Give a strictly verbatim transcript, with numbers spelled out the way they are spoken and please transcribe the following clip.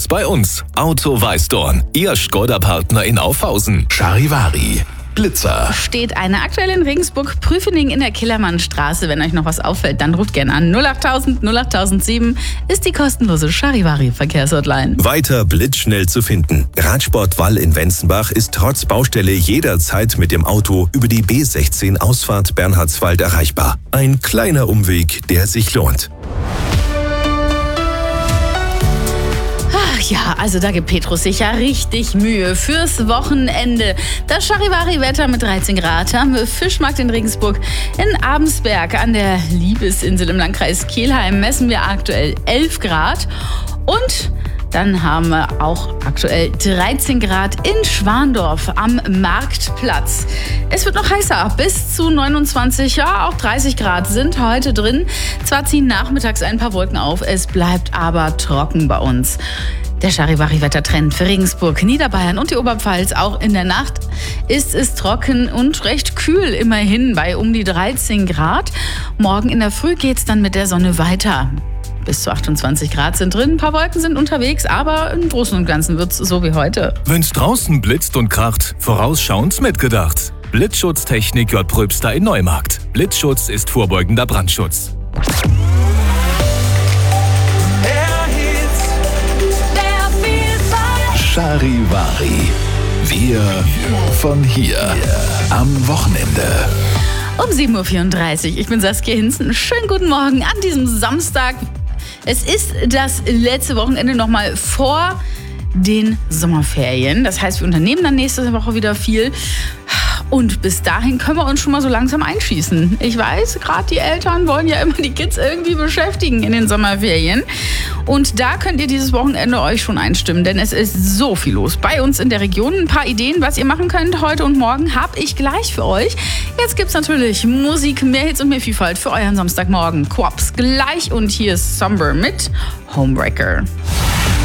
Jetzt bei uns. Auto Weißdorn. Ihr Skoda-Partner in Aufhausen. Charivari. Blitzer. Steht eine aktuell in Regensburg, Prüfening in der Killermannstraße. Wenn euch noch was auffällt, dann ruft gerne an. null acht null null acht null sieben ist die kostenlose Charivari-Verkehrshotline. Weiter blitzschnell zu finden. Radsport Wall in Wenzenbach ist trotz Baustelle jederzeit mit dem Auto über die B sechzehn Ausfahrt Bernhardswald erreichbar. Ein kleiner Umweg, der sich lohnt. Ja, also da gibt Petrus sich ja richtig Mühe fürs Wochenende. Das Charivari-Wetter mit dreizehn Grad am Fischmarkt in Regensburg. In Abensberg an der Liebesinsel im Landkreis Kelheim messen wir aktuell elf Grad. Und dann haben wir auch aktuell dreizehn Grad in Schwandorf am Marktplatz. Es wird noch heißer, bis zu neunundzwanzig, ja auch dreißig Grad sind heute drin. Zwar ziehen nachmittags ein paar Wolken auf, es bleibt aber trocken bei uns. Der Charivari-Wettertrend für Regensburg, Niederbayern und die Oberpfalz. Auch in der Nacht ist es trocken und recht kühl, immerhin bei um die dreizehn Grad. Morgen in der Früh geht's dann mit der Sonne weiter. Bis zu achtundzwanzig Grad sind drin, ein paar Wolken sind unterwegs, aber im Großen und Ganzen wird's so wie heute. Wenn's draußen blitzt und kracht, vorausschauend mitgedacht. Blitzschutztechnik J. Pröbster in Neumarkt. Blitzschutz ist vorbeugender Brandschutz. Charivari. Wir von hier. Am Wochenende. Um sieben Uhr vierunddreißig. Ich bin Saskia Hinzen. Schönen guten Morgen an diesem Samstag. Es ist das letzte Wochenende nochmal vor den Sommerferien. Das heißt, wir unternehmen dann nächste Woche wieder viel. Und bis dahin können wir uns schon mal so langsam einschießen. Ich weiß, gerade die Eltern wollen ja immer die Kids irgendwie beschäftigen in den Sommerferien. Und da könnt ihr dieses Wochenende euch schon einstimmen, denn es ist so viel los. Bei uns in der Region ein paar Ideen, was ihr machen könnt heute und morgen, habe ich gleich für euch. Jetzt gibt's natürlich Musik, mehr Hits und mehr Vielfalt für euren Samstagmorgen. Quaps gleich und hier ist Somber mit Homebreaker.